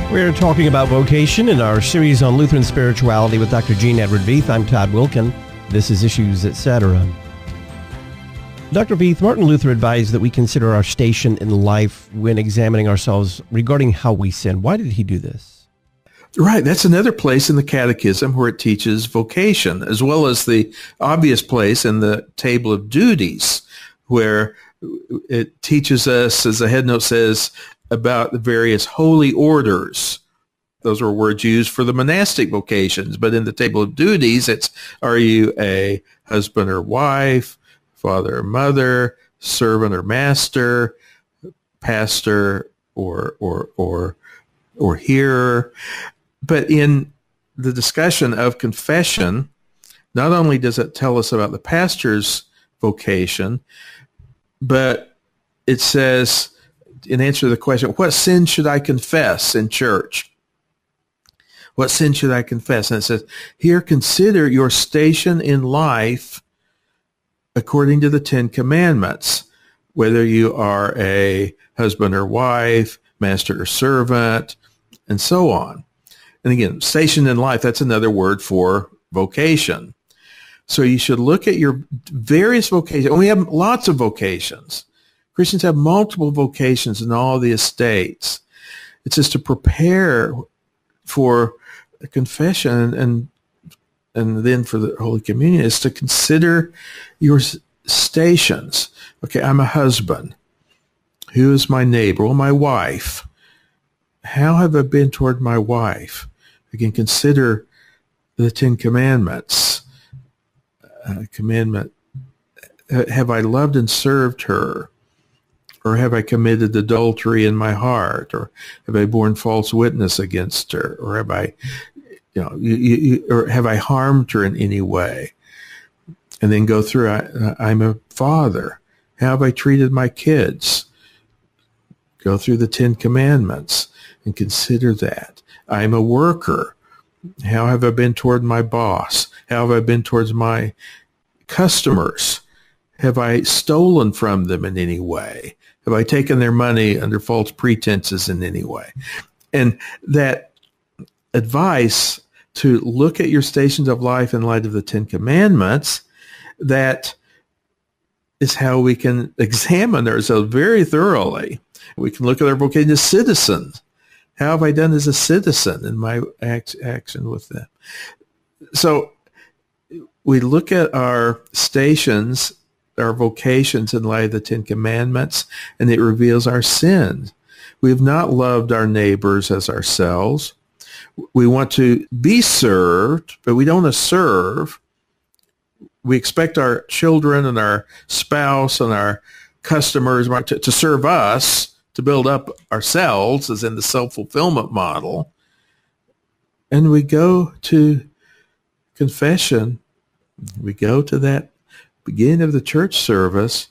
We're talking about vocation in our series on Lutheran spirituality with Dr. Gene Edward Veith. I'm Todd Wilkin. This is Issues, Etc. Dr. Veith, Martin Luther advised that we consider our station in life when examining ourselves regarding how we sin. Why did he do this? Right. That's another place in the Catechism where it teaches vocation, as well as the obvious place in the Table of Duties, where it teaches us, as the headnote says, about the various holy orders. Those are words used for the monastic vocations, but in the Table of Duties, it's, are you a husband or wife, father or mother, servant or master, pastor or hearer. But in the discussion of confession, not only does it tell us about the pastor's vocation, but it says, in answer to the question, what sin should I confess in church? What sin should I confess? And it says, here, consider your station in life according to the Ten Commandments, whether you are a husband or wife, master or servant, and so on. And again, station in life, that's another word for vocation. So you should look at your various vocations. And we have lots of vocations. Christians have multiple vocations in all the estates. It's just to prepare for a confession and then for the Holy Communion is to consider your stations. Okay, I'm a husband. Who is my neighbor? Well, my wife. How have I been toward my wife? Again, consider the Ten Commandments. Have I loved and served her? Or have I committed adultery in my heart? Or have I borne false witness against her? Or have I, or have I harmed her in any way? And then go through, I'm a father. How have I treated my kids? Go through the Ten Commandments and consider that. I'm a worker. How have I been toward my boss? How have I been towards my customers? Have I stolen from them in any way? Have I taken their money under false pretenses in any way? And that advice to look at your stations of life in light of the Ten Commandments, that is how we can examine ourselves very thoroughly. We can look at our vocation as citizens. How have I done as a citizen in my action with them? So we look at our stations, our vocations in light of the Ten Commandments, and it reveals our sins. We have not loved our neighbors as ourselves. We want to be served, but we don't want to serve. We expect our children and our spouse and our customers to serve us, to build up ourselves, as in the self-fulfillment model. And we go to confession. We go to that beginning of the church service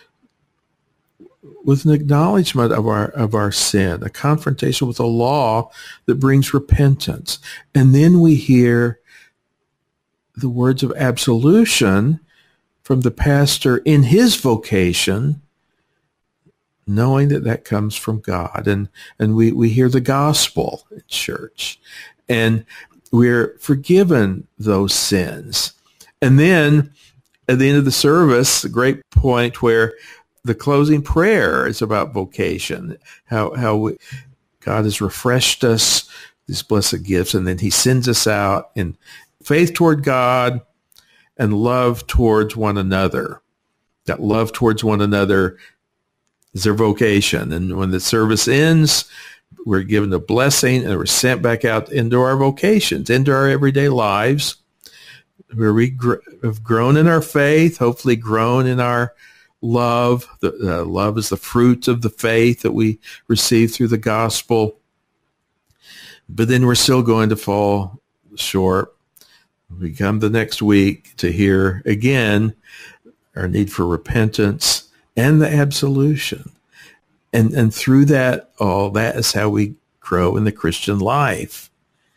with an acknowledgement of our sin, a confrontation with a law that brings repentance. And then we hear the words of absolution from the pastor in his vocation, knowing that comes from God. And we hear the gospel in church. And we're forgiven those sins. And then at the end of the service, a great point where the closing prayer is about vocation, how God has refreshed us, these blessed gifts, and then he sends us out in faith toward God and love towards one another. That love towards one another is their vocation. And when the service ends, we're given a blessing and we're sent back out into our vocations, into our everyday lives, where we have grown in our faith, hopefully grown in our love. Love is the fruit of the faith that we receive through the gospel. But then we're still going to fall short. We come the next week to hear again our need for repentance and the absolution. And through that, all that is how we grow in the Christian life.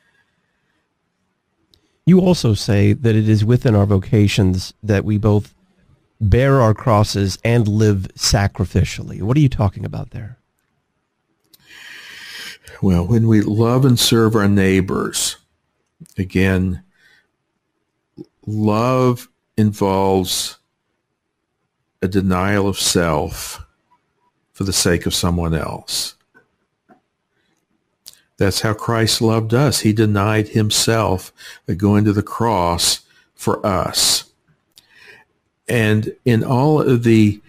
You also say that it is within our vocations that we both bear our crosses and live sacrificially. What are you talking about there? Well, when we love and serve our neighbors, again, love involves a denial of self for the sake of someone else. That's how Christ loved us. He denied himself by going to the cross for us. And in all of the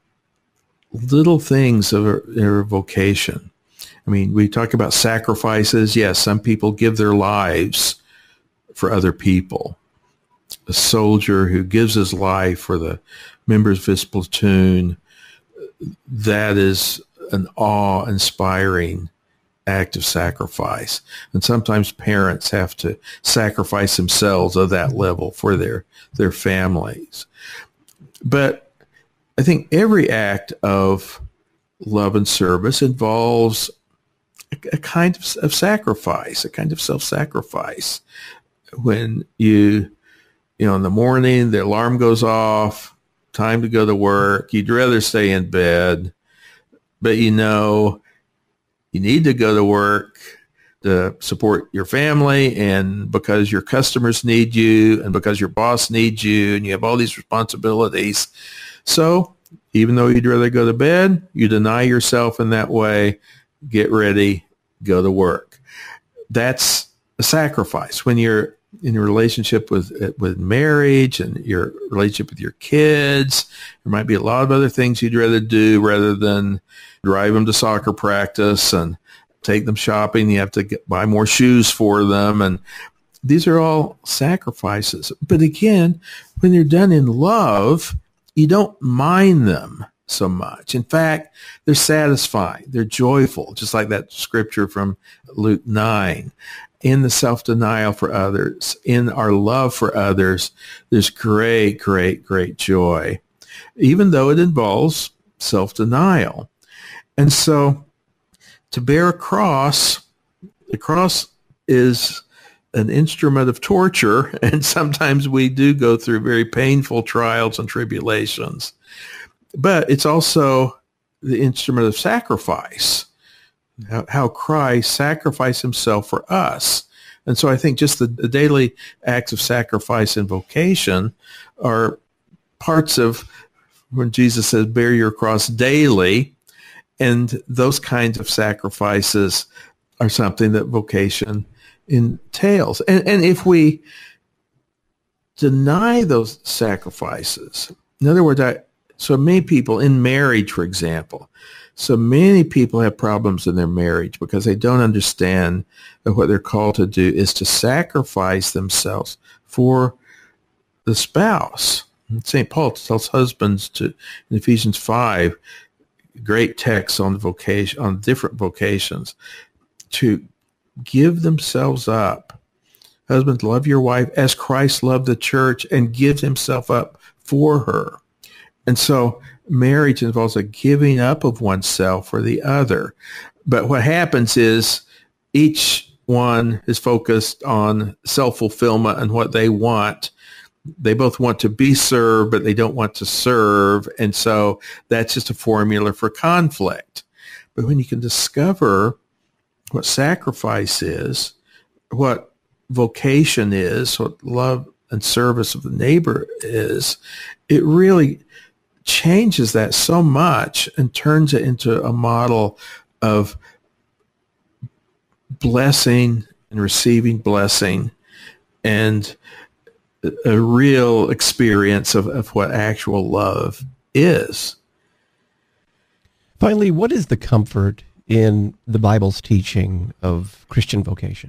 little things of our vocation, I mean, we talk about sacrifices. Yes, some people give their lives for other people. A soldier who gives his life for the members of his platoon, that is an awe-inspiring act of sacrifice. And sometimes parents have to sacrifice themselves at that level for their families. But I think every act of love and service involves a kind of sacrifice, a kind of self-sacrifice. When in the morning, the alarm goes off, time to go to work, you'd rather stay in bed, but you need to go to work to support your family, and because your customers need you, and because your boss needs you, and you have all these responsibilities. So even though you'd rather go to bed, you deny yourself in that way, get ready, go to work. That's a sacrifice. When you're in your relationship with marriage and your relationship with your kids, there might be a lot of other things you'd rather do rather than drive them to soccer practice and take them shopping. You have to buy more shoes for them. And these are all sacrifices. But again, when they're done in love, you don't mind them so much. In fact, they're satisfying. They're joyful, just like that scripture from Luke 9. In the self-denial for others, in our love for others, there's great, great, great joy, even though it involves self-denial. And so to bear a cross, the cross is an instrument of torture, and sometimes we do go through very painful trials and tribulations. But it's also the instrument of sacrifice, how Christ sacrificed himself for us. And so I think just the daily acts of sacrifice and vocation are parts of when Jesus says, bear your cross daily. And those kinds of sacrifices are something that vocation entails. And if we deny those sacrifices, in other words, so many people in marriage, for example, so many people have problems in their marriage because they don't understand that what they're called to do is to sacrifice themselves for the spouse. St. Paul tells husbands in Ephesians 5, great texts on vocation, on different vocations, to give themselves up. Husbands, love your wife as Christ loved the church and gives himself up for her. And so marriage involves a giving up of oneself for the other. But what happens is each one is focused on self-fulfillment and what they want. They both want to be served, but they don't want to serve. And so that's just a formula for conflict. But when you can discover what sacrifice is, what vocation is, what love and service of the neighbor is, it really changes that so much and turns it into a model of blessing and receiving blessing and a real experience of what actual love is. Finally, what is the comfort in the Bible's teaching of Christian vocation?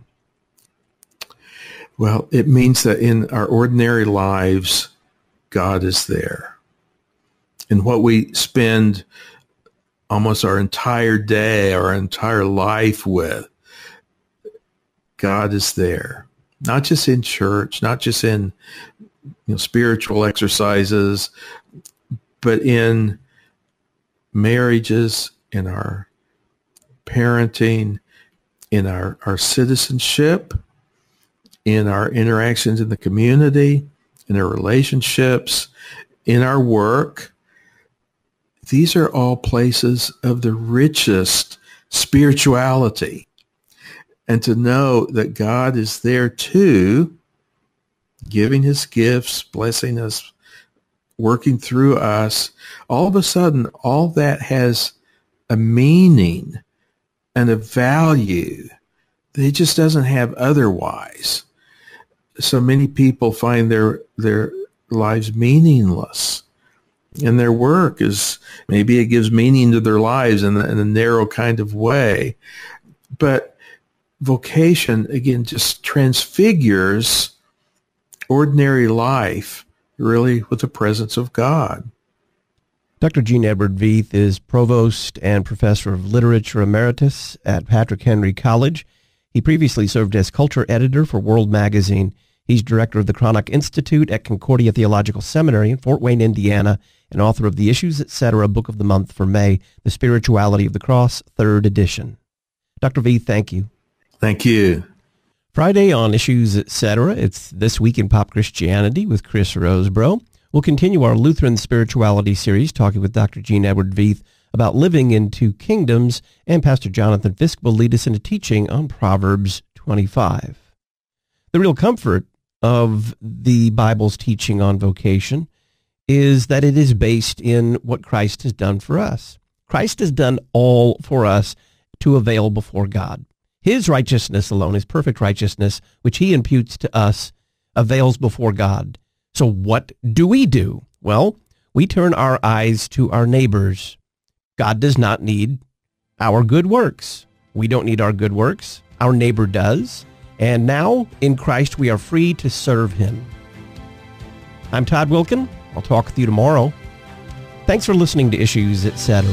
Well, it means that in our ordinary lives, God is there. In what we spend almost our entire day, our entire life with, God is there. Not just in church, not just in spiritual exercises, but in marriages, in our parenting, in our citizenship, in our interactions in the community, in our relationships, in our work. These are all places of the richest spirituality. and to know that God is there too, giving his gifts, blessing us, working through us, all of a sudden, all that has a meaning and a value that it just doesn't have otherwise. So many people find their lives meaningless. And their work is, maybe it gives meaning to their lives in a narrow kind of way. But vocation, again, just transfigures ordinary life really with the presence of God. Dr. Gene Edward Veith is Provost and Professor of Literature Emeritus at Patrick Henry College. He previously served as Culture Editor for World Magazine. He's Director of the Cranach Institute at Concordia Theological Seminary in Fort Wayne, Indiana, and author of the Issues, Etc. Book of the Month for May, The Spirituality of the Cross, 3rd edition. Dr. Veith, thank you. Thank you. Friday on Issues, Etc. It's This Week in Pop Christianity with Chris Rosebrough. We'll continue our Lutheran Spirituality series, talking with Dr. Gene Edward Veith about living in two kingdoms, and Pastor Jonathan Fisk will lead us into teaching on Proverbs 25. The real comfort of the Bible's teaching on vocation is that it is based in what Christ has done for us. Christ has done all for us to avail before God. His righteousness alone, his perfect righteousness, which he imputes to us, avails before God. So what do? Well, we turn our eyes to our neighbors. God does not need our good works. We don't need our good works. Our neighbor does. And now, in Christ, we are free to serve him. I'm Todd Wilkin. I'll talk with you tomorrow. Thanks for listening to Issues, Etc.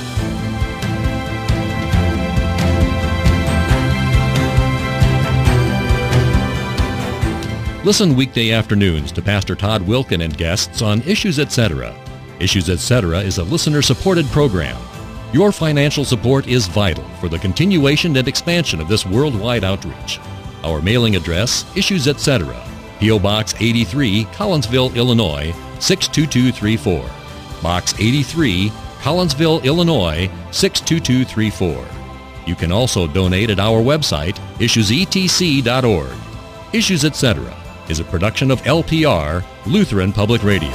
Listen weekday afternoons to Pastor Todd Wilkin and guests on Issues, Etc. Issues, Etc. is a listener-supported program. Your financial support is vital for the continuation and expansion of this worldwide outreach. Our mailing address, Issues, Etc., P.O. Box 83, Collinsville, Illinois, 62234. Box 83, Collinsville, Illinois, 62234. You can also donate at our website, issuesetc.org. Issues, Etc. is a production of LPR, Lutheran Public Radio.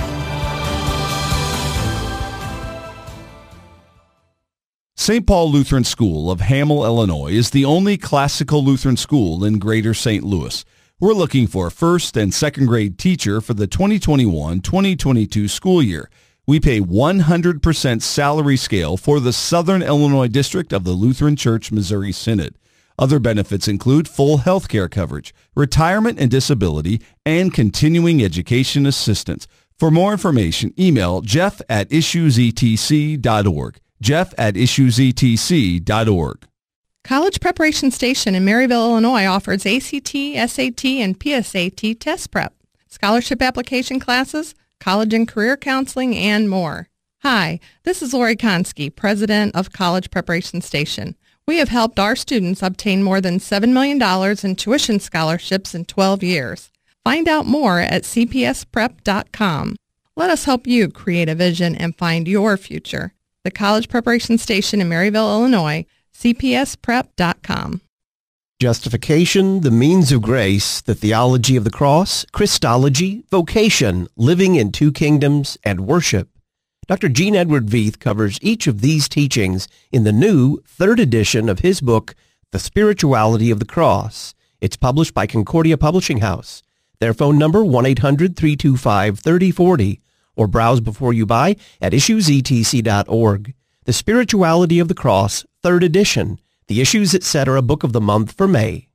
St. Paul Lutheran School of Hamel, Illinois is the only classical Lutheran school in Greater St. Louis. We're looking for a first and second grade teacher for the 2021-2022 school year. We pay 100% salary scale for the Southern Illinois District of the Lutheran Church Missouri Synod. Other benefits include full health care coverage, retirement and disability, and continuing education assistance. For more information, email jeff@issuesetc.org. jeff@issuesetc.org. College Preparation Station in Maryville, Illinois offers ACT, SAT, and PSAT test prep, scholarship application classes, college and career counseling, and more. Hi, this is Lori Konski, President of College Preparation Station. We have helped our students obtain more than $7 million in tuition scholarships in 12 years. Find out more at cpsprep.com. Let us help you create a vision and find your future. The College Preparation Station in Maryville, Illinois, cpsprep.com. Justification, the means of grace, the theology of the cross, Christology, vocation, living in two kingdoms, and worship. Dr. Gene Edward Veith covers each of these teachings in the new 3rd edition of his book, The Spirituality of the Cross. It's published by Concordia Publishing House. Their phone number, 1-800-325-3040, or browse before you buy at issuesetc.org. The Spirituality of the Cross, 3rd edition, the Issues, Etc. Book of the Month for May.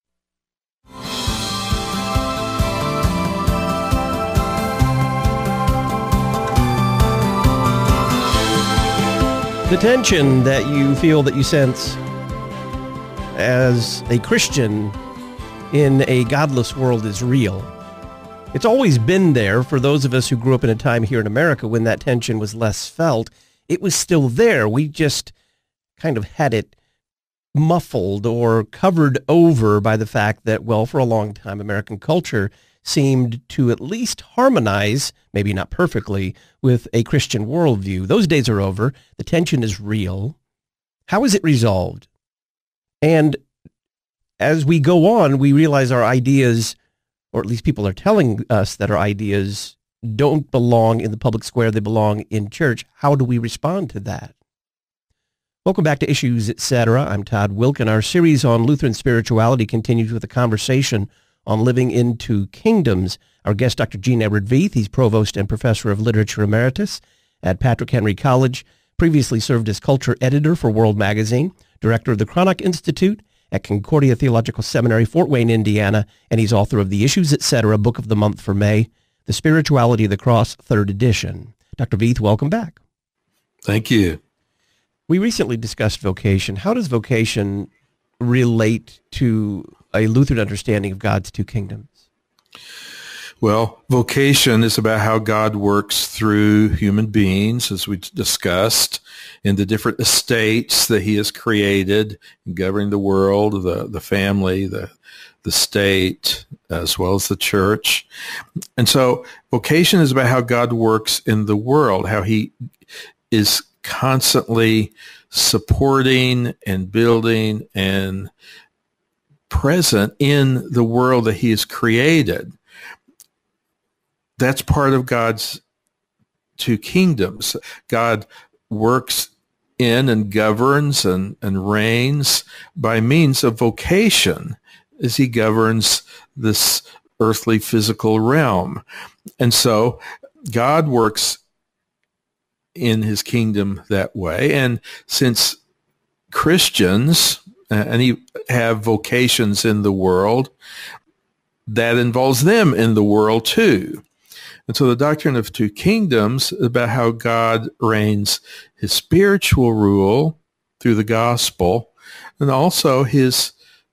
The tension that you feel, that you sense as a Christian in a godless world is real. It's always been there for those of us who grew up in a time here in America when that tension was less felt. It was still there. We just kind of had it muffled or covered over by the fact that, well, for a long time, American culture seemed to at least harmonize, maybe not perfectly, with a Christian worldview. Those days are over. The tension is real. How is it resolved? And as we go on, we realize our ideas, or at least people are telling us that our ideas don't belong in the public square, they belong in church. How do we respond to that? Welcome back to Issues, Etc. I'm Todd Wilken. Our series on Lutheran spirituality continues with a conversation on living into kingdoms. Our guest, Dr. Gene Edward Veith. He's Provost and Professor of Literature Emeritus at Patrick Henry College, previously served as Culture Editor for World Magazine, Director of the Cranach Institute at Concordia Theological Seminary, Fort Wayne, Indiana, and he's author of the Issues, Etc. Book of the Month for May, The Spirituality of the Cross, 3rd edition. Dr. Veith, welcome back. Thank you. We recently discussed vocation. How does vocation relate to a Lutheran understanding of God's two kingdoms? Well, vocation is about how God works through human beings, as we discussed, in the different estates that he has created, governing the world, the family, the state, as well as the church. And so vocation is about how God works in the world, how he is constantly supporting and building and present in the world that he has created. That's part of God's two kingdoms. God works in and governs and reigns by means of vocation as he governs this earthly physical realm. And so God works in his kingdom that way. And since Christians have vocations in the world, that involves them in the world too. And so the doctrine of two kingdoms is about how God reigns his spiritual rule through the gospel, and also his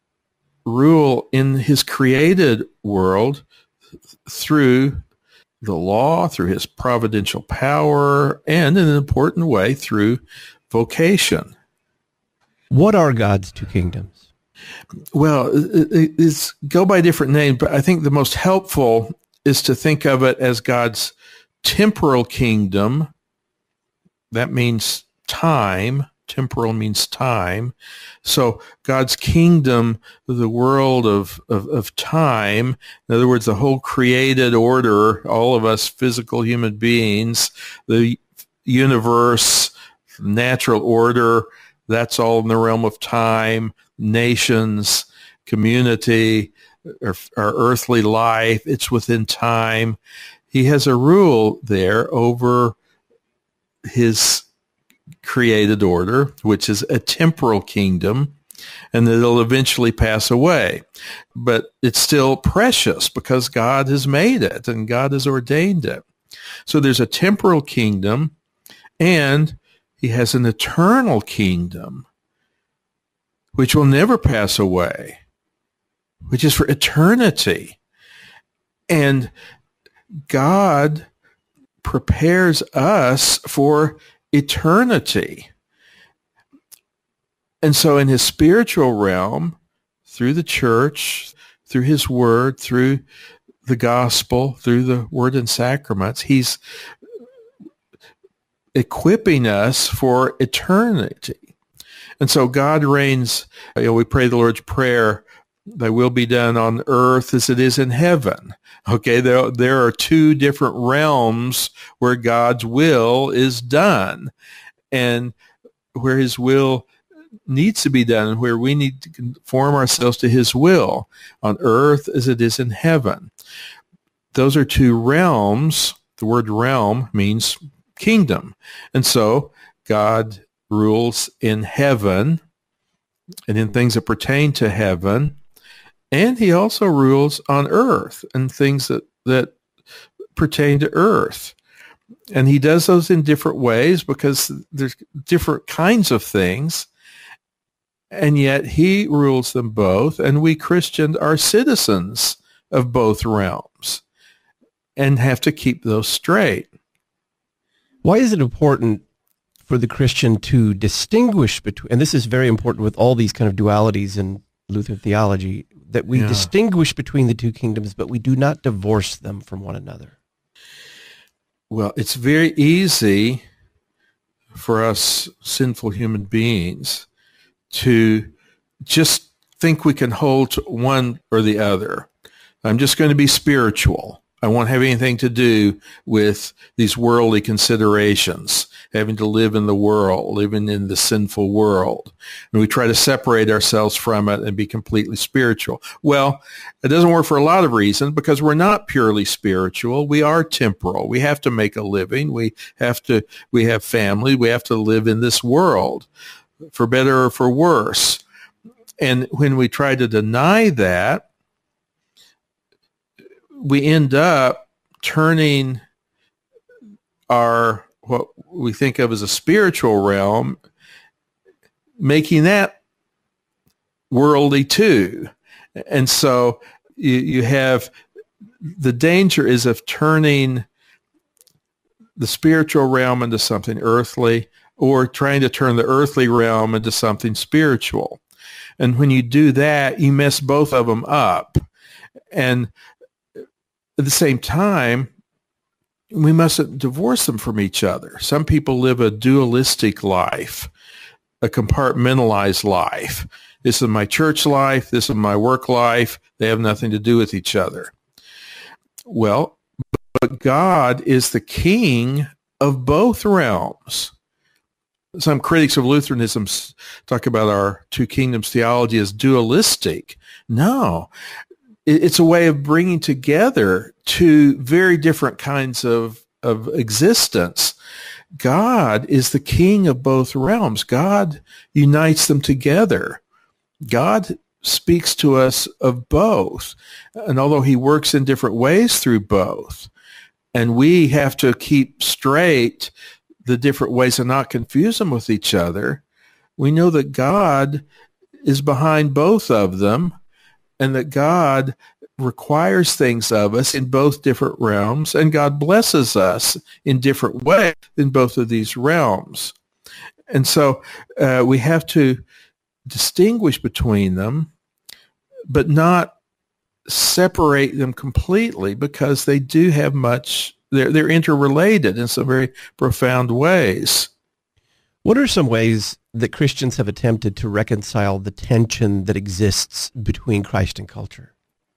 rule in his created world through the law, through his providential power, and in an important way through vocation. What are God's two kingdoms? Well, it's go by different names, but I think the most helpful is to think of it as God's temporal kingdom. That means time. Temporal means time. So God's kingdom, the world of time, in other words, the whole created order, all of us physical human beings, the universe, natural order, that's all in the realm of time, nations, community, our earthly life, it's within time. He has a rule there over his created order, which is a temporal kingdom, and that it'll eventually pass away. But it's still precious because God has made it and God has ordained it. So there's a temporal kingdom, and he has an eternal kingdom, which will never pass away, which is for eternity. And God prepares us for eternity. And so in his spiritual realm, through the church, through his word, through the gospel, through the word and sacraments, he's equipping us for eternity. And so God reigns, we pray the Lord's Prayer, thy will be done on earth as it is in heaven. Okay, there are two different realms where God's will is done and where his will needs to be done and where we need to conform ourselves to his will on earth as it is in heaven. Those are two realms. The word realm means kingdom. And so God rules in heaven and in things that pertain to heaven. And he also rules on earth and things that pertain to earth. And he does those in different ways because there's different kinds of things. And yet he rules them both. And we Christians are citizens of both realms and have to keep those straight. Why is it important for the Christian to distinguish between, and this is very important with all these kind of dualities in Lutheran theology, that we distinguish between the two kingdoms, but we do not divorce them from one another? Well, it's very easy for us sinful human beings to just think we can hold to one or the other. I'm just going to be spiritual. I won't have anything to do with these worldly considerations, having to live in the world, living in the sinful world. And we try to separate ourselves from it and be completely spiritual. Well, it doesn't work for a lot of reasons, because we're not purely spiritual. We are temporal. We have to make a living. We have family. We have to live in this world, for better or for worse. And when we try to deny that, we end up turning our, what we think of as a spiritual realm, making that worldly too. And so you have, the danger is of turning the spiritual realm into something earthly, or trying to turn the earthly realm into something spiritual. And when you do that, you mess both of them up. And at the same time, we mustn't divorce them from each other. Some people live a dualistic life, a compartmentalized life. This is my church life. This is my work life. They have nothing to do with each other. Well, but God is the king of both realms. Some critics of Lutheranism talk about our two kingdoms theology as dualistic. No, it's a way of bringing together two very different kinds of existence. God is the king of both realms. God unites them together. God speaks to us of both. And although he works in different ways through both, and we have to keep straight the different ways and not confuse them with each other, we know that God is behind both of them, and that God requires things of us in both different realms, and God blesses us in different ways in both of these realms. And so we have to distinguish between them, but not separate them completely, because they do have much, they're interrelated in some very profound ways. What are some ways that Christians have attempted to reconcile the tension that exists between Christ and culture?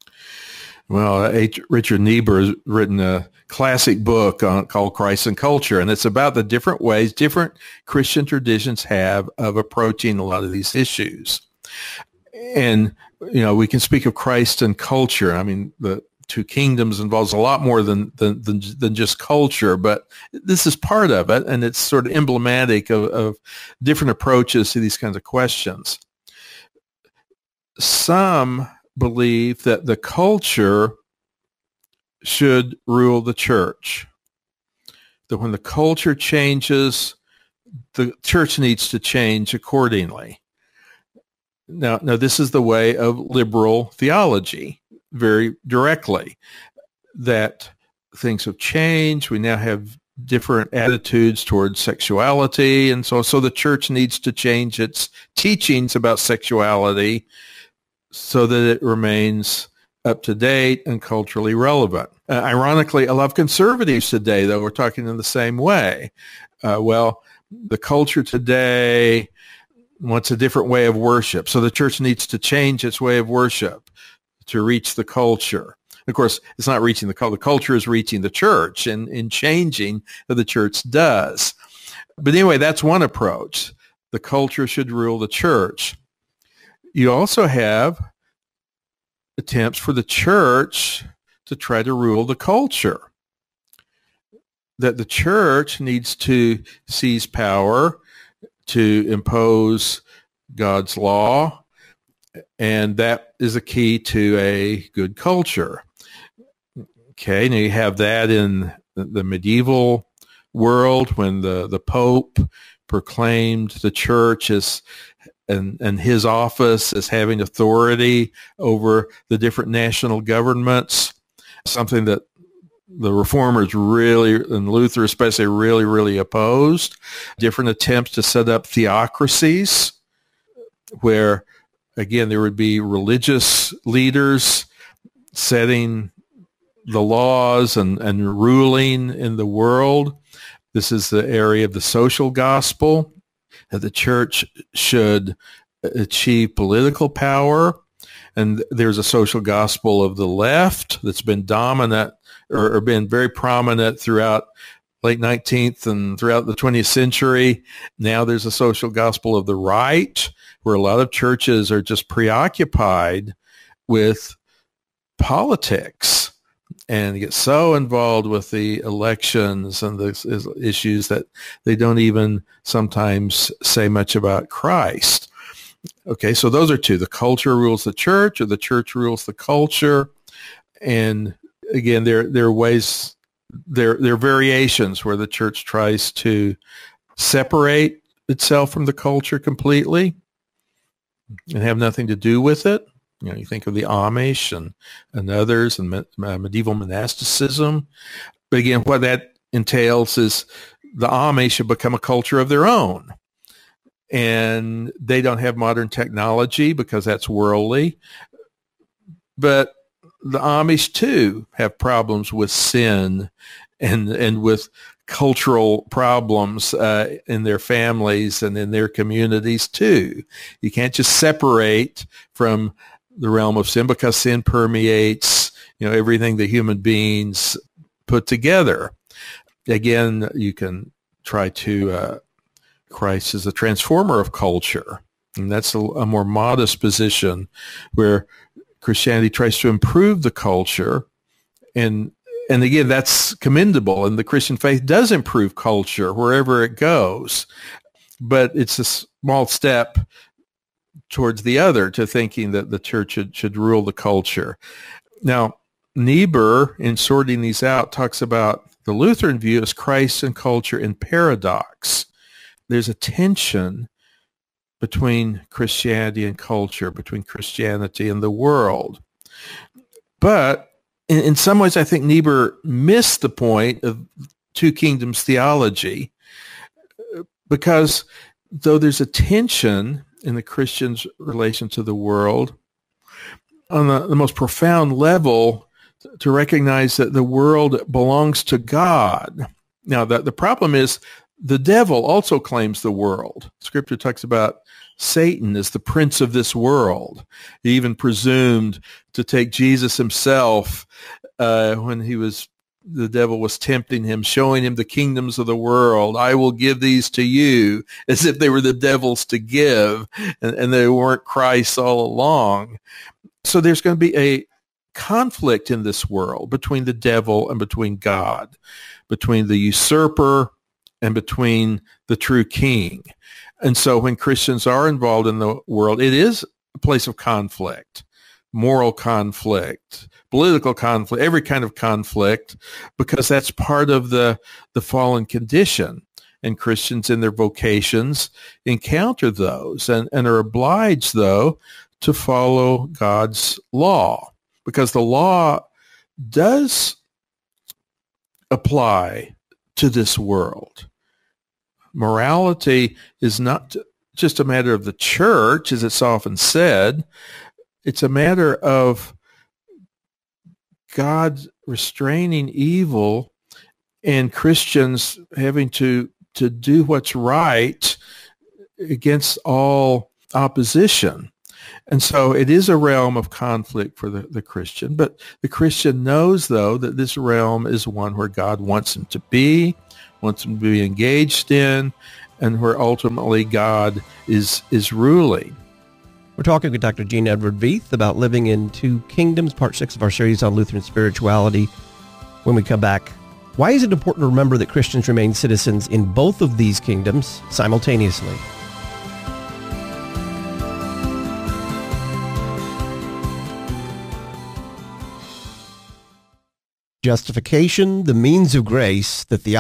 Well, Richard Niebuhr has written a classic book called Christ and Culture, and it's about the different ways different Christian traditions have of approaching a lot of these issues. And, we can speak of Christ and culture. I mean, the two kingdoms involves a lot more than just culture, but this is part of it, and it's sort of emblematic of different approaches to these kinds of questions. Some believe that the culture should rule the church, that when the culture changes, the church needs to change accordingly. Now, this is the way of liberal theology, very directly, that things have changed. We now have different attitudes towards sexuality, and so the church needs to change its teachings about sexuality so that it remains up to date and culturally relevant. Ironically, a lot of conservatives today, though, are talking in the same way. The culture today wants a different way of worship, so the church needs to change its way of worship to reach the culture. Of course, it's not reaching the culture. The culture is reaching the church and in changing what the church does. But anyway, that's one approach. The culture should rule the church. You also have attempts for the church to try to rule the culture, that the church needs to seize power to impose God's law, and that is a key to a good culture. Okay, now you have that in the medieval world when the Pope proclaimed the church as and his office as having authority over the different national governments, something that the Reformers really, and Luther especially, really opposed. Different attempts to set up theocracies where, again, there would be religious leaders setting the laws and ruling in the world. This is the area of the social gospel, that the church should achieve political power. And there's a social gospel of the left that's been dominant or been very prominent throughout late 19th and throughout the 20th century. Now there's a social gospel of the right, where a lot of churches are just preoccupied with politics and get so involved with the elections and the issues that they don't even sometimes say much about Christ. Okay, so those are two. The culture rules the church, or the church rules the culture. And again, there are ways, there are variations where the church tries to separate itself from the culture completely and have nothing to do with it. You know, you think of the Amish and others, and medieval monasticism. But again, what that entails is the Amish have become a culture of their own. And they don't have modern technology because that's worldly. But the Amish, too, have problems with sin and with cultural problems in their families and in their communities, too. You can't just separate from the realm of sin, because sin permeates, everything that human beings put together. Again, you can try to... Christ is a transformer of culture. And that's a more modest position, where Christianity tries to improve the culture. And again, that's commendable. And the Christian faith does improve culture wherever it goes. But it's a small step towards the other, to thinking that the church should rule the culture. Now, Niebuhr, in sorting these out, talks about the Lutheran view as Christ and culture in paradox. There's a tension between Christianity and culture, between Christianity and the world. But in some ways, I think Niebuhr missed the point of two kingdoms theology, because though there's a tension in the Christian's relation to the world, on the most profound level, to recognize that the world belongs to God. Now, the problem is, the devil also claims the world. Scripture talks about Satan as the prince of this world. He even presumed to take Jesus himself when the devil was tempting him, showing him the kingdoms of the world. I will give these to you, as if they were the devil's to give, and they weren't Christ all along. So there's going to be a conflict in this world between the devil and between God, between the usurper and between the true king. And so when Christians are involved in the world, it is a place of conflict, moral conflict, political conflict, every kind of conflict, because that's part of the fallen condition. And Christians in their vocations encounter those and are obliged, though, to follow God's law, because the law does apply to this world. Morality is not just a matter of the church, as it's often said. It's a matter of God restraining evil and Christians having to do what's right against all opposition. And so it is a realm of conflict for the Christian. But the Christian knows, though, that this realm is one where God wants him to be, wants him to be engaged in, and where ultimately God is ruling. We're talking with Dr. Gene Edward Veith about living in two kingdoms, part 6 of our series on Lutheran spirituality. When we come back, why is it important to remember that Christians remain citizens in both of these kingdoms simultaneously? Justification, the means of grace that the